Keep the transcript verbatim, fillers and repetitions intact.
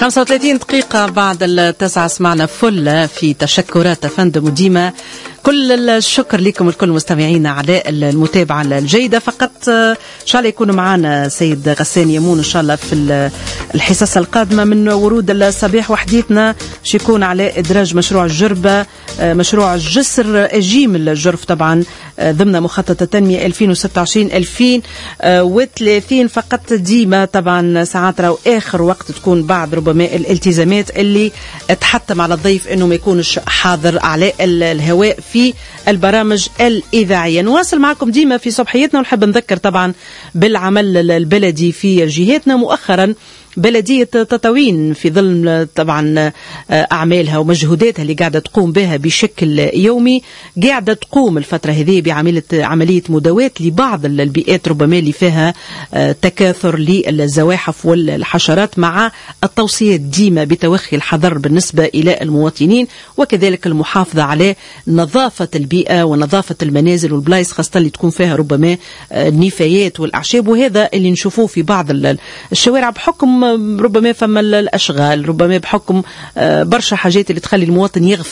خمسة وثلاثين دقيقة بعد التسعة سمعنا فل في تشكرات فندم وديما. كل الشكر لكم الكل مستمعينا على المتابعة الجيدة. فقط إن شاء الله يكونوا معنا سيد غسان يمون إن شاء الله في الحصص القادمة من ورود الصباح. وحديثنا شيكون على إدراج مشروع الجربة، مشروع جسر أجيم الجرف طبعا ضمن مخطط التنمية ألفين وستة وعشرين ألفين وثلاثين. فقط ديما طبعا ساعات راو آخر وقت تكون بعد ربما الالتزامات اللي تحتم على الضيف أنه ما يكونش حاضر على الهواء في البرامج الإذاعية. نواصل معكم ديما في صبحيتنا، ونحب نذكر طبعا بالعمل البلدي في جهاتنا. مؤخرا بلدية تطاوين في ظل طبعا أعمالها ومجهوداتها اللي قاعدة تقوم بها بشكل يومي، قاعدة تقوم الفترة هذه بعملية عملية مداواة لبعض البيئات ربما اللي فيها تكاثر للزواحف والحشرات، مع التوصيات ديما بتوخي الحذر بالنسبة إلى المواطنين، وكذلك المحافظة على نظافة البيئة ونظافة المنازل والبلايص خاصة اللي تكون فيها ربما النفايات والأعشاب. وهذا اللي نشوفوه في بعض الشوارع بحكم ربما فما الأشغال، ربما بحكم برشا حاجات اللي تخلي المواطن يغفل